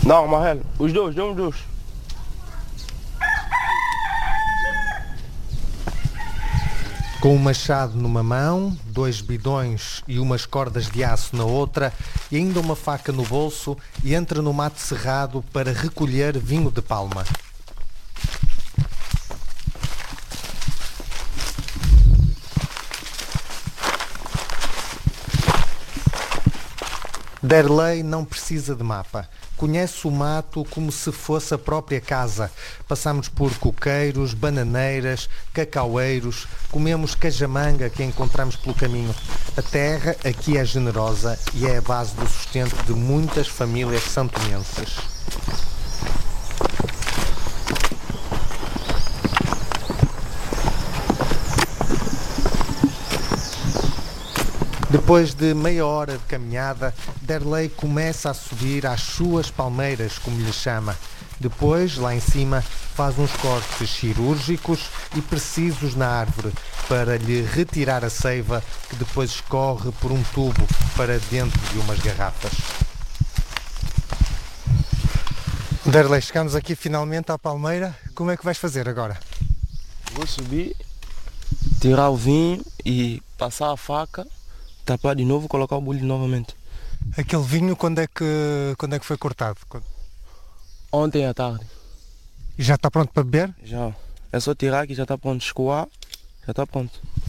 Não, Marrelo, os dois, dê os dois. Com um machado numa mão, 2 bidões e umas cordas de aço na outra e ainda uma faca no bolso, e entra no mato cerrado para recolher vinho de palma. Derlei não precisa de mapa. Conhece o mato como se fosse a própria casa. Passamos por coqueiros, bananeiras, cacaueiros, comemos cajamanga que encontramos pelo caminho. A terra aqui é generosa e é a base do sustento de muitas famílias santomenses. Depois de meia hora de caminhada, Derlei começa a subir às suas palmeiras, como lhe chama. Depois, lá em cima, faz uns cortes cirúrgicos e precisos na árvore para lhe retirar a seiva, que depois escorre por um tubo para dentro de umas garrafas. Derlei, chegamos aqui finalmente à palmeira. Como é que vais fazer agora? Vou subir, tirar o vinho e passar a faca, tapar de novo e colocar o bule novamente. Aquele vinho, quando é que foi cortado? Ontem à tarde. E já está pronto para beber? Já. É só tirar que já está pronto, escoar, já está pronto.